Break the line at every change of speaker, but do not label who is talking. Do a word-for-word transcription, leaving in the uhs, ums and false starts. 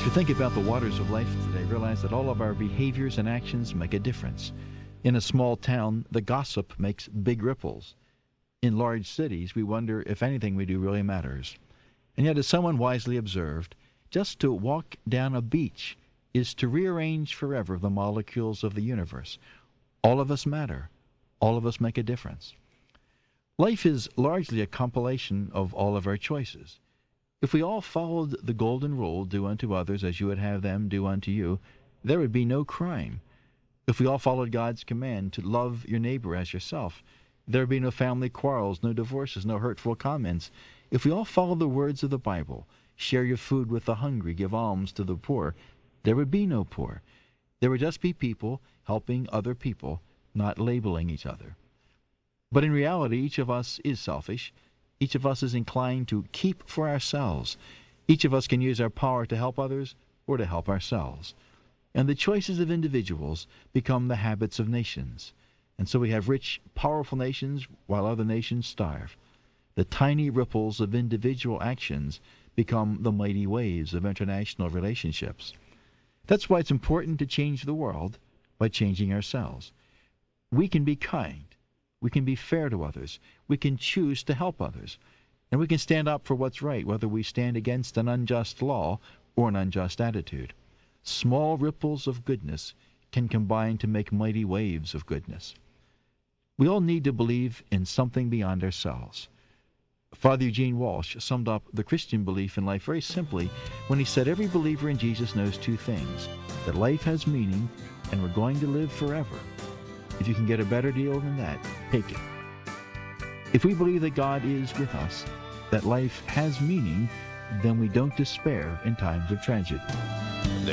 To think about the waters of life today, realize that all of our behaviors and actions make a difference. In a small town, the gossip makes big ripples. In large cities, we wonder if anything we do really matters. And yet, as someone wisely observed, just to walk down a beach is to rearrange forever the molecules of the universe. All of us matter. All of us make a difference. Life is largely a compilation of all of our choices. If we all followed the golden rule, do unto others as you would have them do unto you, there would be no crime. If we all followed God's command to love your neighbor as yourself, there would be no family quarrels, no divorces, no hurtful comments. If we all followed the words of the Bible, share your food with the hungry, give alms to the poor, there would be no poor. There would just be people helping other people, not labeling each other. But in reality, each of us is selfish. Each of us is inclined to keep for ourselves. Each of us can use our power to help others or to help ourselves. And the choices of individuals become the habits of nations. And so we have rich, powerful nations while other nations starve. The tiny ripples of individual actions become the mighty waves of international relationships. That's why it's important to change the world by changing ourselves. We can be kind. We can be fair to others. We can choose to help others. And we can stand up for what's right, whether we stand against an unjust law or an unjust attitude. Small ripples of goodness can combine to make mighty waves of goodness. We all need to believe in something beyond ourselves. Father Eugene Walsh summed up the Christian belief in life very simply when he said every believer in Jesus knows two things, that life has meaning and we're going to live forever. If you can get a better deal than that, take it. If we believe that God is with us, that life has meaning, then we don't despair in times of tragedy.